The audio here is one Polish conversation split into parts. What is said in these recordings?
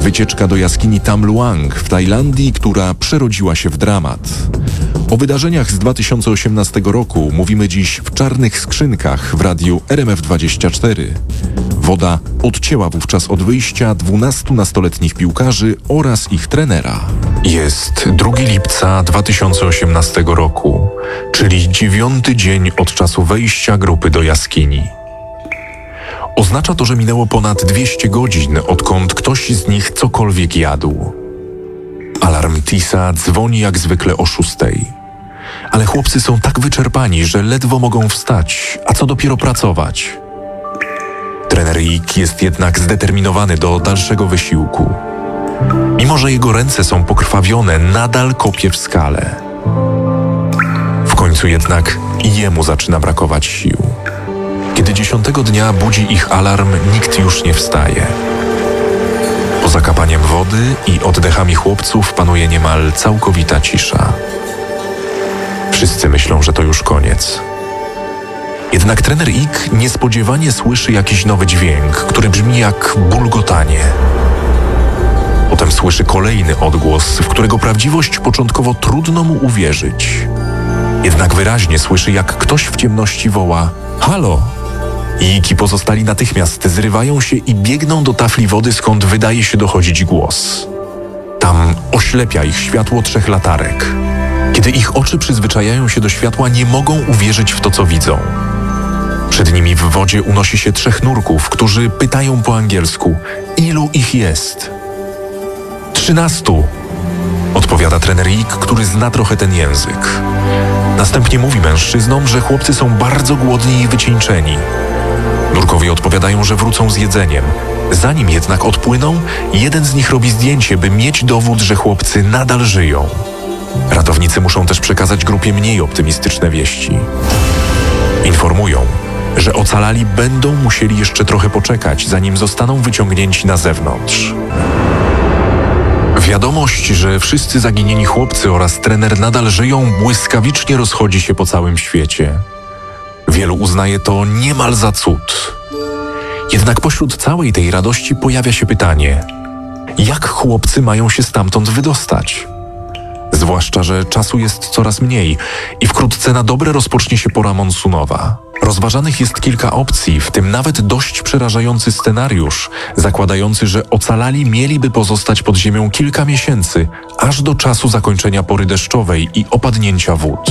wycieczka do jaskini Tam Luang w Tajlandii, która przerodziła się w dramat. O wydarzeniach z 2018 roku mówimy dziś w Czarnych Skrzynkach w radiu RMF24. Woda odcięła wówczas od wyjścia 12 nastoletnich piłkarzy oraz ich trenera. Jest 2 lipca 2018 roku, czyli 9. dzień od czasu wejścia grupy do jaskini. Oznacza to, że minęło ponad 200 godzin, odkąd ktoś z nich cokolwiek jadł. Alarm TISA dzwoni jak zwykle o 6. Ale chłopcy są tak wyczerpani, że ledwo mogą wstać, a co dopiero pracować. Trener Ik jest jednak zdeterminowany do dalszego wysiłku. Mimo że jego ręce są pokrwawione, nadal kopie w skale. W końcu jednak i jemu zaczyna brakować sił. Kiedy 10. dnia budzi ich alarm, nikt już nie wstaje. Poza kapaniem wody i oddechami chłopców panuje niemal całkowita cisza. Wszyscy myślą, że to już koniec. Jednak trener Ik niespodziewanie słyszy jakiś nowy dźwięk, który brzmi jak bulgotanie. Potem słyszy kolejny odgłos, w którego prawdziwość początkowo trudno mu uwierzyć. Jednak wyraźnie słyszy, jak ktoś w ciemności woła: „Halo!” Ik i pozostali natychmiast zrywają się i biegną do tafli wody, skąd wydaje się dochodzić głos. Tam oślepia ich światło 3 latarek. Kiedy ich oczy przyzwyczajają się do światła, nie mogą uwierzyć w to, co widzą. Przed nimi w wodzie unosi się 3 nurków, którzy pytają po angielsku: „Ilu ich jest?” 13, odpowiada trener Ik, który zna trochę ten język. Następnie mówi mężczyznom, że chłopcy są bardzo głodni i wycieńczeni. Nurkowie odpowiadają, że wrócą z jedzeniem. Zanim jednak odpłyną, jeden z nich robi zdjęcie, by mieć dowód, że chłopcy nadal żyją. Ratownicy muszą też przekazać grupie mniej optymistyczne wieści. Informują, że ocalali będą musieli jeszcze trochę poczekać, zanim zostaną wyciągnięci na zewnątrz. Wiadomość, że wszyscy zaginieni chłopcy oraz trener nadal żyją, błyskawicznie rozchodzi się po całym świecie. Wielu uznaje to niemal za cud. Jednak pośród całej tej radości pojawia się pytanie: jak chłopcy mają się stamtąd wydostać? Zwłaszcza, że czasu jest coraz mniej i wkrótce na dobre rozpocznie się pora monsunowa. Rozważanych jest kilka opcji, w tym nawet dość przerażający scenariusz, zakładający, że ocalali mieliby pozostać pod ziemią kilka miesięcy, aż do czasu zakończenia pory deszczowej i opadnięcia wód.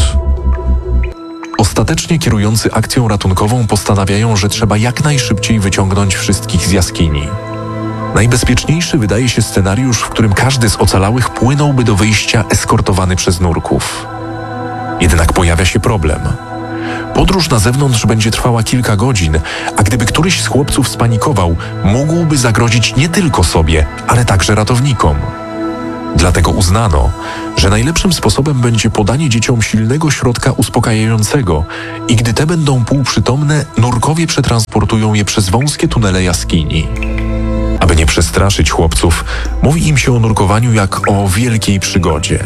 Ostatecznie kierujący akcją ratunkową postanawiają, że trzeba jak najszybciej wyciągnąć wszystkich z jaskini. Najbezpieczniejszy wydaje się scenariusz, w którym każdy z ocalałych płynąłby do wyjścia eskortowany przez nurków. Jednak pojawia się problem. Podróż na zewnątrz będzie trwała kilka godzin, a gdyby któryś z chłopców spanikował, mógłby zagrozić nie tylko sobie, ale także ratownikom. Dlatego uznano, że najlepszym sposobem będzie podanie dzieciom silnego środka uspokajającego i gdy te będą półprzytomne, nurkowie przetransportują je przez wąskie tunele jaskini. Aby nie przestraszyć chłopców, mówi im się o nurkowaniu jak o wielkiej przygodzie.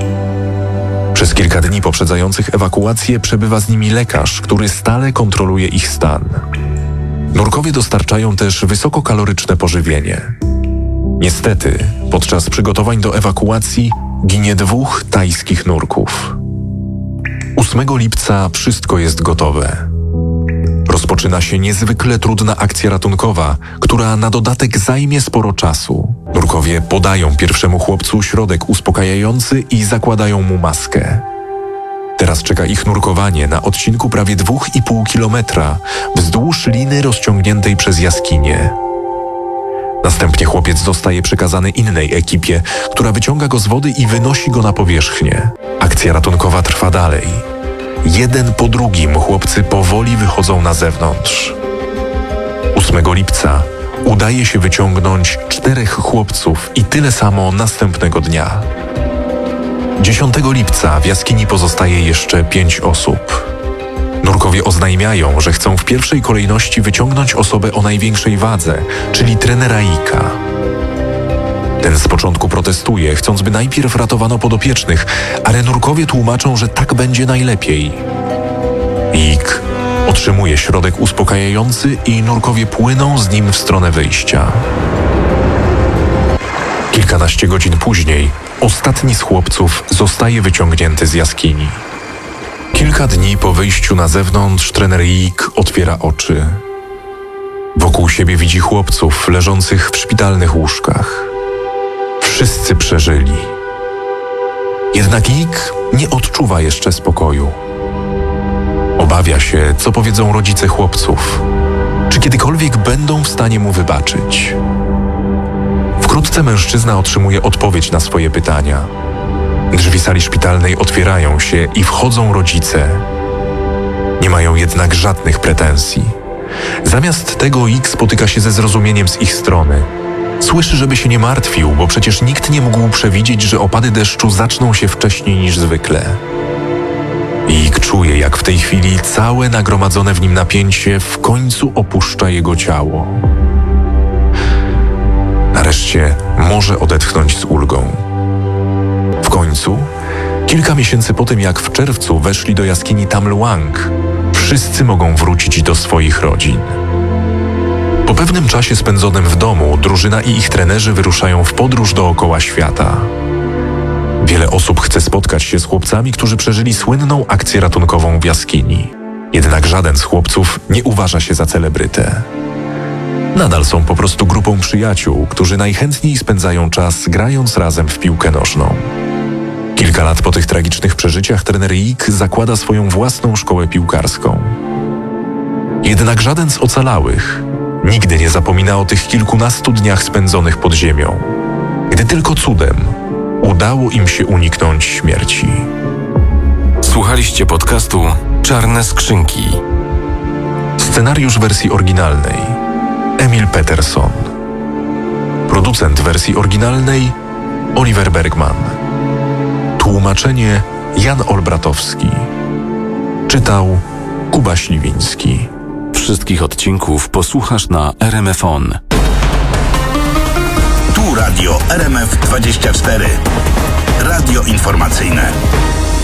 Przez kilka dni poprzedzających ewakuację przebywa z nimi lekarz, który stale kontroluje ich stan. Nurkowie dostarczają też wysokokaloryczne pożywienie. Niestety, podczas przygotowań do ewakuacji ginie 2 tajskich nurków. 8 lipca wszystko jest gotowe. Rozpoczyna się niezwykle trudna akcja ratunkowa, która na dodatek zajmie sporo czasu. Nurkowie podają pierwszemu chłopcu środek uspokajający i zakładają mu maskę. Teraz czeka ich nurkowanie na odcinku prawie 2,5 kilometra wzdłuż liny rozciągniętej przez jaskinię. Następnie chłopiec zostaje przekazany innej ekipie, która wyciąga go z wody i wynosi go na powierzchnię. Akcja ratunkowa trwa dalej. Jeden po drugim chłopcy powoli wychodzą na zewnątrz. 8 lipca udaje się wyciągnąć 4 chłopców i tyle samo następnego dnia. 10 lipca w jaskini pozostaje jeszcze 5 osób. Nurkowie oznajmiają, że chcą w pierwszej kolejności wyciągnąć osobę o największej wadze, czyli trenera Ika. Ten z początku protestuje, chcąc by najpierw ratowano podopiecznych, ale nurkowie tłumaczą, że tak będzie najlepiej. Ik otrzymuje środek uspokajający i nurkowie płyną z nim w stronę wyjścia. Kilkanaście godzin później ostatni z chłopców zostaje wyciągnięty z jaskini. Kilka dni po wyjściu na zewnątrz trener Ig otwiera oczy. Wokół siebie widzi chłopców leżących w szpitalnych łóżkach. Wszyscy przeżyli. Jednak Ig nie odczuwa jeszcze spokoju. Obawia się, co powiedzą rodzice chłopców. Czy kiedykolwiek będą w stanie mu wybaczyć? Wkrótce mężczyzna otrzymuje odpowiedź na swoje pytania. Drzwi sali szpitalnej otwierają się i wchodzą rodzice. Nie mają jednak żadnych pretensji. Zamiast tego Ig spotyka się ze zrozumieniem z ich strony. Słyszy, żeby się nie martwił, bo przecież nikt nie mógł przewidzieć, że opady deszczu zaczną się wcześniej niż zwykle. Ig czuje, jak w tej chwili całe nagromadzone w nim napięcie w końcu opuszcza jego ciało. Nareszcie może odetchnąć z ulgą. W końcu, kilka miesięcy po tym, jak w czerwcu weszli do jaskini Tam Luang, wszyscy mogą wrócić do swoich rodzin. Po pewnym czasie spędzonym w domu, drużyna i ich trenerzy wyruszają w podróż dookoła świata. Wiele osób chce spotkać się z chłopcami, którzy przeżyli słynną akcję ratunkową w jaskini. Jednak żaden z chłopców nie uważa się za celebrytę. Nadal są po prostu grupą przyjaciół, którzy najchętniej spędzają czas grając razem w piłkę nożną. Kilka lat po tych tragicznych przeżyciach trener Ig zakłada swoją własną szkołę piłkarską. Jednak żaden z ocalałych nigdy nie zapomina o tych kilkunastu dniach spędzonych pod ziemią, gdy tylko cudem udało im się uniknąć śmierci. Słuchaliście podcastu Czarne Skrzynki. Scenariusz wersji oryginalnej Emil Peterson. Producent wersji oryginalnej Oliver Bergman. Tłumaczenie Jan Olbratowski. Czytał Kuba Śliwiński. Wszystkich odcinków posłuchasz na RMF On. Tu radio RMF 24. Radio informacyjne.